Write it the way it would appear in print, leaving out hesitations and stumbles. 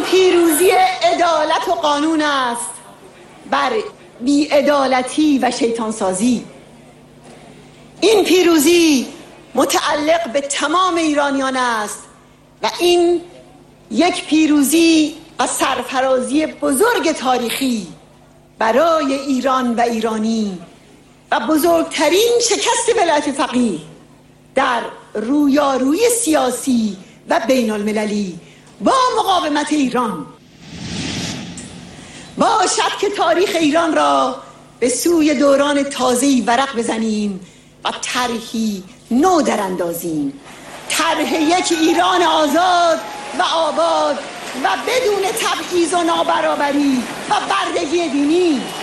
پیروزی عدالت و قانون است بر بی‌عدالتی و شیطانسازی. این پیروزی متعلق به تمام ایرانیان است و این یک پیروزی و سرفرازی بزرگ تاریخی برای ایران و ایرانی و بزرگترین شکست ولایت فقیه در رویارویی سیاسی و بین المللی با مقاومت ایران باشد که تاریخ ایران را به سوی دوران تازه‌ای ورق بزنیم و طرحی نو دراندازیم، طرح یک ایران آزاد و آباد و بدون تبعیض و نابرابری و بردگی دینی.